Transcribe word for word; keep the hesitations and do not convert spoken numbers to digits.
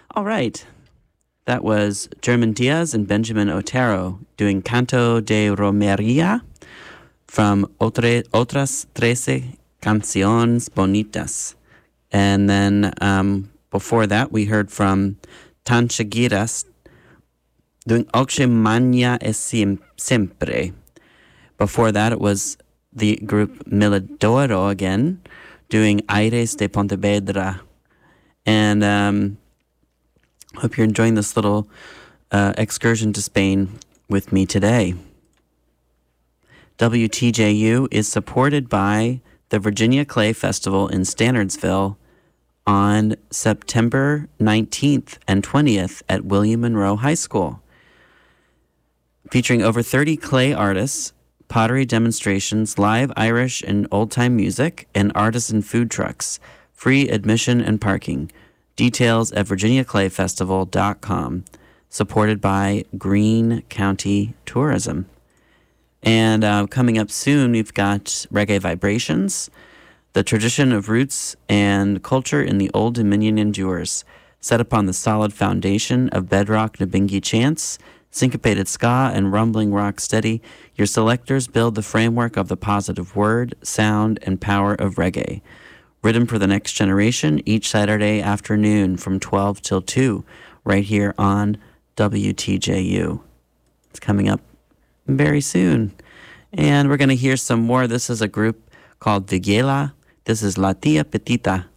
All right. That was German Diaz and Benjamin Otero doing Canto de Romería from Otre, Otras Trece Canciones Bonitas. And then um, before that, we heard from Tanchagiras doing Oxe Maña es Siempre. Before that, it was the group Miladoro again, doing Aires de Pontevedra. And um, hope you're enjoying this little uh, excursion to Spain with me today. W T J U is supported by the Virginia Clay Festival in Stanardsville on September nineteenth and twentieth at William Monroe High School. Featuring over thirty clay artists, pottery demonstrations, live Irish and old-time music, and artisan food trucks. Free admission and parking. Details at virginia clay festival dot com. Supported by Greene County Tourism. And uh, coming up soon, we've got Reggae Vibrations. The tradition of roots and culture in the Old Dominion endures. Set upon the solid foundation of bedrock Nabingi chants, syncopated ska, and rumbling rock steady, your selectors build the framework of the positive word, sound, and power of reggae. Rhythm for the next generation each Saturday afternoon from twelve till two, right here on W T J U. It's coming up very soon. And we're going to hear some more. This is a group called Viguela. This is La Tia Petita.